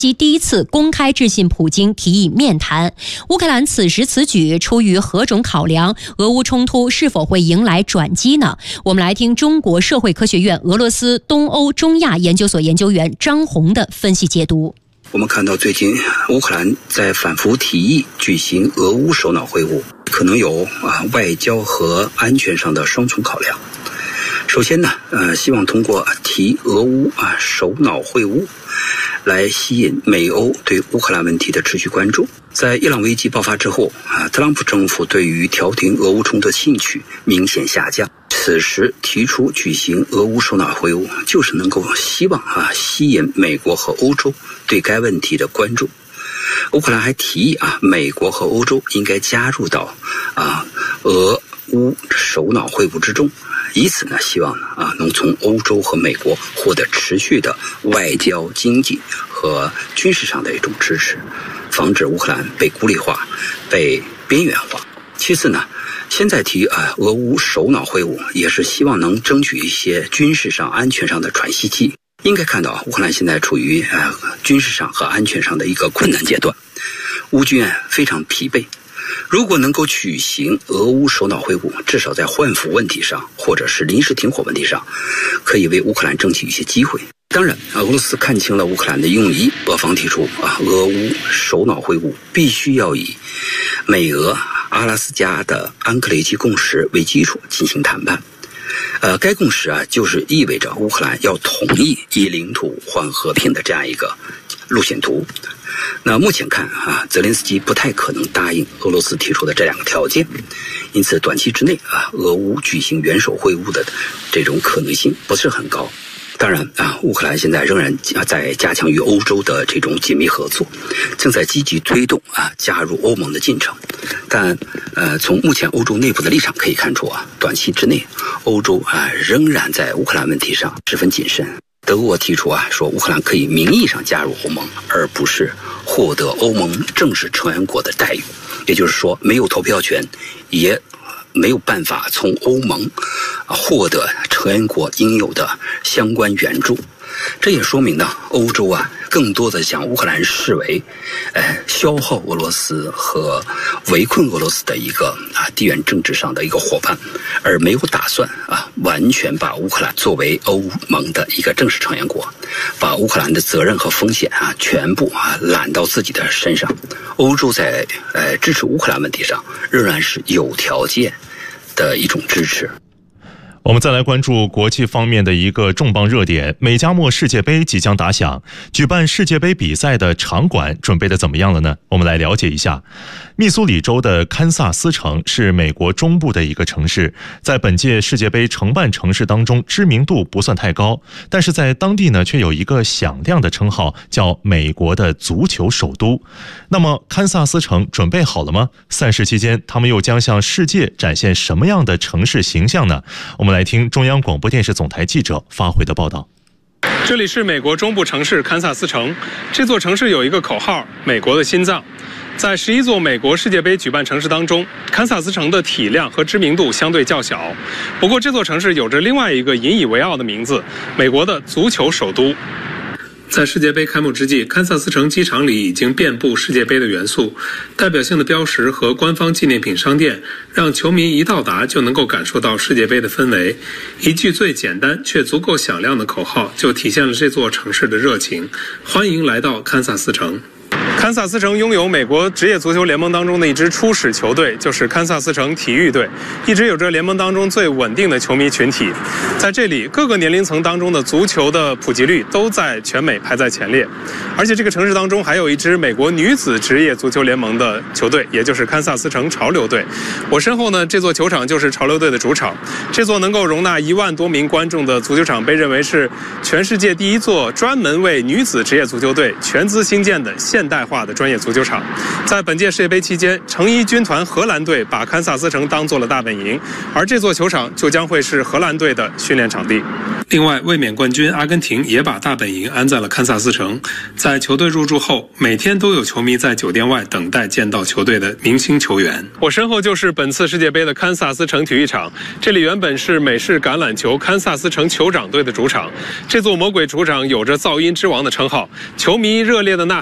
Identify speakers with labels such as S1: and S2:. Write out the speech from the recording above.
S1: 其第一次公开致信普京，提议面谈。乌克兰此时此举出于何种考量？俄乌冲突是否会迎来转机呢？我们来听中国社会科学院俄罗斯东欧中亚研究所研究员张红的分析解读。
S2: 我们看到最近乌克兰在反复提议举行俄乌首脑会晤，可能有外交和安全上的双重考量。首先呢，希望通过提俄乌首脑会晤来吸引美欧对乌克兰问题的持续关注。在伊朗危机爆发之后，特朗普政府对于调停俄乌冲突的兴趣明显下降。此时提出举行俄乌首脑会晤，就是能够希望吸引美国和欧洲对该问题的关注。乌克兰还提议美国和欧洲应该加入到俄乌首脑会晤之中，以此呢，希望能从欧洲和美国获得持续的外交、经济和军事上的一种支持，防止乌克兰被孤立化、被边缘化。其次呢，现在提俄乌首脑会晤，也是希望能争取一些军事上、安全上的喘息期。应该看到，乌克兰现在处于军事上和安全上的一个困难阶段，乌军非常疲惫。如果能够举行俄乌首脑会晤，至少在换俘问题上或者是临时停火问题上，可以为乌克兰争取一些机会。当然，俄罗斯看清了乌克兰的用意，俄方提出俄乌首脑会晤必须要以美俄阿拉斯加的安克雷奇共识为基础进行谈判。该共识就是意味着乌克兰要同意以领土换和平的这样一个路线图。那目前看泽连斯基不太可能答应俄罗斯提出的这两个条件，因此短期之内俄乌举行元首会晤的这种可能性不是很高。当然乌克兰现在仍然在加强与欧洲的这种紧密合作，正在积极推动加入欧盟的进程。但从目前欧洲内部的立场可以看出短期之内欧洲仍然在乌克兰问题上十分谨慎。德国提出说乌克兰可以名义上加入欧盟，而不是获得欧盟正式成员国的待遇，也就是说没有投票权，也没有办法从欧盟获得成员国应有的相关援助。这也说明呢，欧洲更多的将乌克兰视为消耗俄罗斯和围困俄罗斯的一个地缘政治上的一个伙伴，而没有打算完全把乌克兰作为欧盟的一个正式成员国，把乌克兰的责任和风险全部揽到自己的身上。欧洲在支持乌克兰问题上仍然是有条件的一种支持。
S3: 我们再来关注国际方面的一个重磅热点，美加墨世界杯即将打响，举办世界杯比赛的场馆准备的怎么样了呢？我们来了解一下。密苏里州的堪萨斯城是美国中部的一个城市，在本届世界杯承办城市当中知名度不算太高，但是在当地呢却有一个响亮的称号，叫美国的足球首都。那么堪萨斯城准备好了吗？赛事期间他们又将向世界展现什么样的城市形象呢？我们来听中央广播电视总台记者发回的报道。
S4: 这里是美国中部城市堪萨斯城，这座城市有一个口号，美国的心脏。在11座美国世界杯举办城市当中，堪萨斯城的体量和知名度相对较小。不过这座城市有着另外一个引以为傲的名字，美国的足球首都。在世界杯开幕之际，堪萨斯城机场里已经遍布世界杯的元素，代表性的标识和官方纪念品商店，让球迷一到达就能够感受到世界杯的氛围。一句最简单却足够响亮的口号，就体现了这座城市的热情。欢迎来到堪萨斯城。堪萨斯城拥有美国职业足球联盟当中的一支初始球队，就是堪萨斯城体育队，一直有着联盟当中最稳定的球迷群体。在这里，各个年龄层当中的足球的普及率都在全美排在前列。而且这个城市当中还有一支美国女子职业足球联盟的球队，也就是堪萨斯城潮流队。我身后呢，这座球场就是潮流队的主场。这座能够容纳1万多名观众的足球场，被认为是全世界第一座专门为女子职业足球队全资兴建的现代化化的专业足球场。在本届世界杯期间，成衣军团荷兰队把堪萨斯城当作了大本营，而这座球场就将会是荷兰队的训练场地。另外，卫冕冠军阿根廷也把大本营安在了堪萨斯城。在球队入驻后，每天都有球迷在酒店外等待见到球队的明星球员。我身后就是本次世界杯的堪萨斯城体育场，这里原本是美式橄榄球堪萨斯城酋长队的主场。这座魔鬼主场有着噪音之王的称号，球迷热烈的呐